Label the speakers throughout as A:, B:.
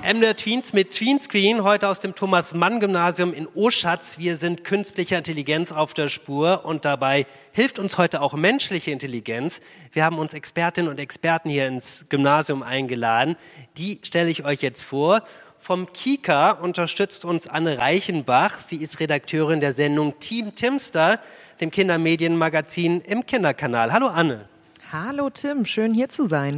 A: MDR Tweens mit Tweenscreen, heute aus dem Thomas-Mann-Gymnasium in Oschatz. Wir sind künstlicher Intelligenz auf der Spur und dabei hilft uns heute auch menschliche Intelligenz. Wir haben uns Expertinnen und Experten hier ins Gymnasium eingeladen. Die stelle ich euch jetzt vor. Vom KIKA unterstützt uns Anne Reichenbach. Sie ist Redakteurin der Sendung Team Timster, dem Kindermedienmagazin im Kinderkanal. Hallo Anne.
B: Hallo Tim, schön hier zu sein.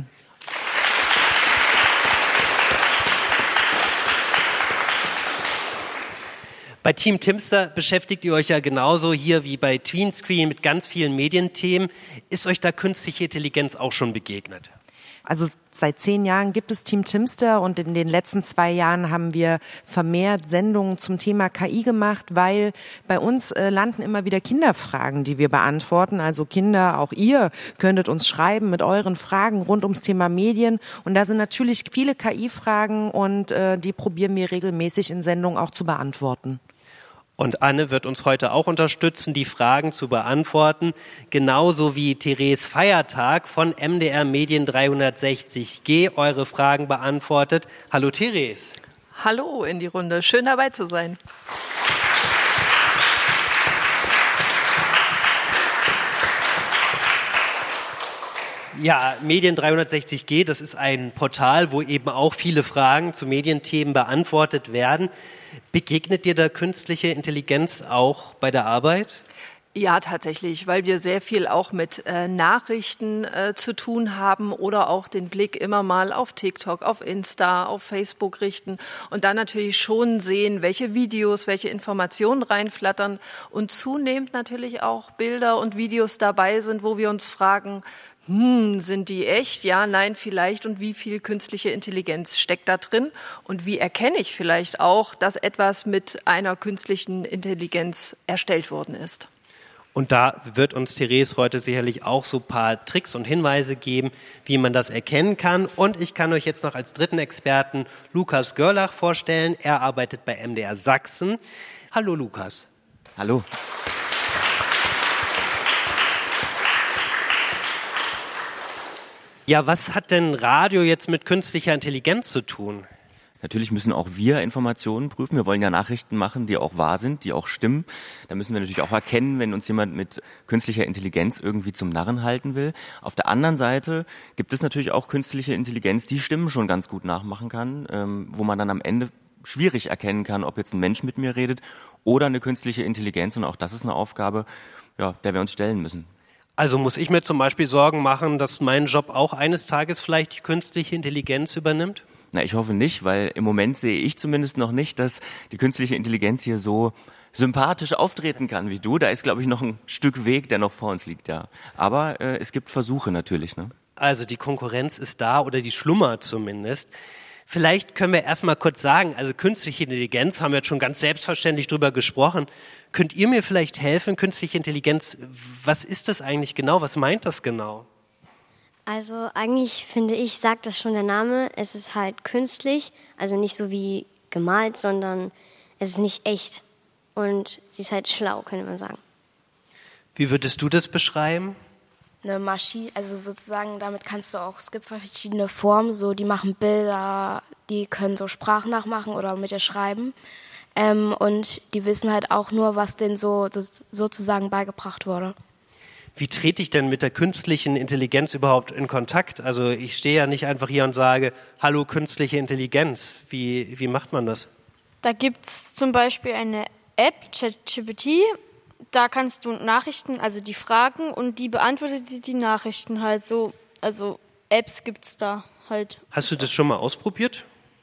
A: Bei Team Timster beschäftigt ihr euch ja genauso hier wie bei Tweenscreen mit ganz vielen Medienthemen. Ist euch da künstliche Intelligenz auch schon begegnet?
B: Also seit 10 Jahren gibt es Team Timster und in den letzten 2 Jahren haben wir vermehrt Sendungen zum Thema KI gemacht, weil bei uns landen immer wieder Kinderfragen, die wir beantworten. Also Kinder, auch ihr könntet uns schreiben mit euren Fragen rund ums Thema Medien. Und da sind natürlich viele KI-Fragen und die probieren wir regelmäßig in Sendungen auch zu beantworten.
A: Und Anne wird uns heute auch unterstützen, die Fragen zu beantworten, genauso wie Therese Feiertag von MDR Medien 360G eure Fragen beantwortet. Hallo Therese.
C: Hallo in die Runde, schön dabei zu sein.
A: Ja, Medien 360G, das ist ein Portal, wo eben auch viele Fragen zu Medienthemen beantwortet werden. Begegnet dir da künstliche Intelligenz auch bei der Arbeit?
C: Ja, tatsächlich, weil wir sehr viel auch mit Nachrichten zu tun haben oder auch den Blick immer mal auf TikTok, auf Insta, auf Facebook richten und dann natürlich schon sehen, welche Videos, welche Informationen reinflattern und zunehmend natürlich auch Bilder und Videos dabei sind, wo wir uns fragen, sind die echt? Ja, nein, vielleicht. Und wie viel künstliche Intelligenz steckt da drin? Und wie erkenne ich vielleicht auch, dass etwas mit einer künstlichen Intelligenz erstellt worden ist?
A: Und da wird uns Therese heute sicherlich auch so ein paar Tricks und Hinweise geben, wie man das erkennen kann. Und ich kann euch jetzt noch als dritten Experten Lukas Görlach vorstellen. Er arbeitet bei MDR Sachsen. Hallo Lukas.
D: Hallo.
A: Ja, was hat denn Radio jetzt mit künstlicher Intelligenz zu tun?
D: Natürlich müssen auch wir Informationen prüfen. Wir wollen ja Nachrichten machen, die auch wahr sind, die auch stimmen. Da müssen wir natürlich auch erkennen, wenn uns jemand mit künstlicher Intelligenz irgendwie zum Narren halten will. Auf der anderen Seite gibt es natürlich auch künstliche Intelligenz, die Stimmen schon ganz gut nachmachen kann, wo man dann am Ende schwierig erkennen kann, ob jetzt ein Mensch mit mir redet oder eine künstliche Intelligenz. Und auch das ist eine Aufgabe, ja, der wir uns stellen müssen.
A: Also muss ich mir zum Beispiel Sorgen machen, dass mein Job auch eines Tages vielleicht die künstliche Intelligenz übernimmt?
D: Na, ich hoffe nicht, weil im Moment sehe ich zumindest noch nicht, dass die künstliche Intelligenz hier so sympathisch auftreten kann wie du. Da ist, glaube ich, noch ein Stück Weg, der noch vor uns liegt, ja. Aber es gibt Versuche natürlich, ne?
A: Also die Konkurrenz ist da oder die schlummert zumindest. Vielleicht können wir erst mal kurz sagen, also künstliche Intelligenz, haben wir jetzt schon ganz selbstverständlich drüber gesprochen. Könnt ihr mir vielleicht helfen, künstliche Intelligenz, was ist das eigentlich genau? Was meint das genau?
E: Also eigentlich finde ich, sagt das schon der Name, es ist halt künstlich, also nicht so wie gemalt, sondern es ist nicht echt. Und sie ist halt schlau, könnte man sagen.
A: Wie würdest du das beschreiben?
F: Eine Maschine, also sozusagen, damit kannst du auch, es gibt verschiedene Formen, so die machen Bilder, die können so Sprachen nachmachen oder mit dir schreiben. Und die wissen halt auch nur, was denen sozusagen beigebracht wurde.
A: Wie trete ich denn mit der künstlichen Intelligenz überhaupt in Kontakt? Also ich stehe ja nicht einfach hier und sage, hallo künstliche Intelligenz. Wie macht man das?
G: Da gibt es zum Beispiel eine App, ChatGPT. Da kannst du Nachrichten, also die Fragen, und die beantwortet die Nachrichten halt so. Also Apps gibt es da halt.
A: Hast du das schon mal ausprobiert?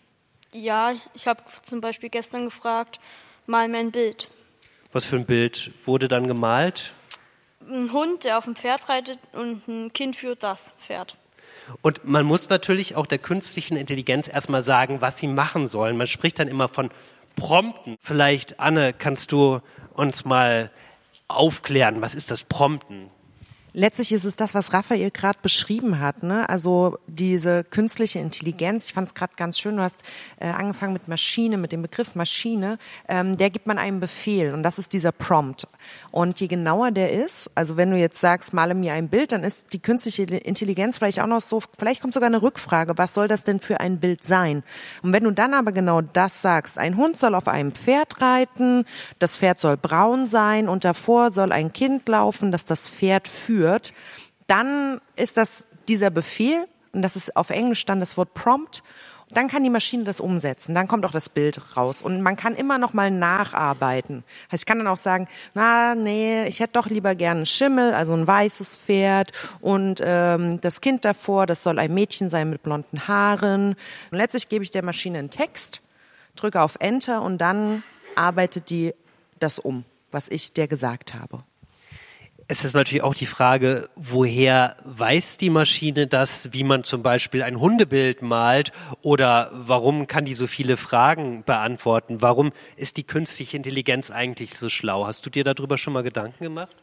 G: Ja, ich habe zum Beispiel gestern gefragt, mal mir ein Bild.
A: Was für ein Bild wurde dann gemalt?
G: Ein Hund, der auf dem Pferd reitet, und ein Kind führt das Pferd.
A: Und man muss natürlich auch der künstlichen Intelligenz erstmal sagen, was sie machen sollen. Man spricht dann immer von Prompten. Vielleicht, Anne, kannst du uns mal aufklären, was ist das Prompten?
B: Letztlich ist es das, was Raphael gerade beschrieben hat, ne? Also diese künstliche Intelligenz. Ich fand es gerade ganz schön. Du hast angefangen mit Maschine, mit dem Begriff Maschine. Der gibt man einem Befehl und das ist dieser Prompt. Und je genauer der ist, also wenn du jetzt sagst, male mir ein Bild, dann ist die künstliche Intelligenz vielleicht auch noch so, vielleicht kommt sogar eine Rückfrage, was soll das denn für ein Bild sein? Und wenn du dann aber genau das sagst, ein Hund soll auf einem Pferd reiten, das Pferd soll braun sein und davor soll ein Kind laufen, das das Pferd führt, dann ist das dieser Befehl, und das ist auf Englisch dann das Wort Prompt, und dann kann die Maschine das umsetzen, dann kommt auch das Bild raus und man kann immer noch mal nacharbeiten. Also ich kann dann auch sagen, ich hätte doch lieber gerne einen Schimmel, also ein weißes Pferd und das Kind davor, das soll ein Mädchen sein mit blonden Haaren. Und letztlich gebe ich der Maschine einen Text, drücke auf Enter und dann arbeitet die das um, was ich dir gesagt habe.
A: Es ist natürlich auch die Frage, woher weiß die Maschine das, wie man zum Beispiel ein Hundebild malt oder warum kann die so viele Fragen beantworten? Warum ist die künstliche Intelligenz eigentlich so schlau? Hast du dir darüber schon mal Gedanken gemacht?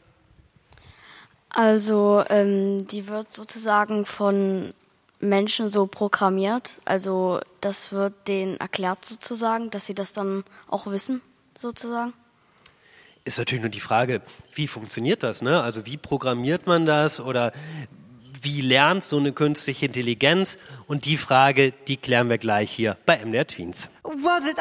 F: Also die wird sozusagen von Menschen so programmiert. Also das wird denen erklärt sozusagen, dass sie das dann auch wissen sozusagen.
A: Ist natürlich nur die Frage, wie funktioniert das, ne? Also wie programmiert man das oder wie lernt so eine künstliche Intelligenz? Und die Frage, die klären wir gleich hier bei MDR Tweens.
H: Was it